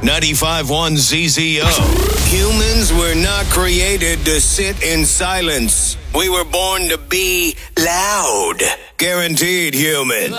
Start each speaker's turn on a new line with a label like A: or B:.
A: 95.1 ZZO. Humans were not created to sit in silence. We were born to be loud. Guaranteed human.